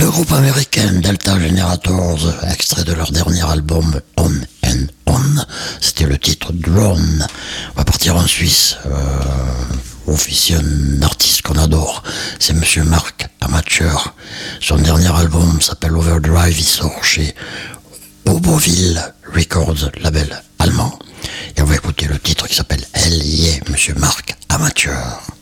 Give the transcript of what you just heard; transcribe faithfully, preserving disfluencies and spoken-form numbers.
groupe américain Delta Generators, extrait de leur dernier album On and On, c'était le titre Drone. On va partir en Suisse, euh, officier un artiste qu'on adore, c'est Monsieur Marc Amateur. Son dernier album s'appelle Overdrive, il sort chez Oboville Records, label allemand. Et on va écouter le titre qui s'appelle Elle y est, Monsieur Marc Amateur.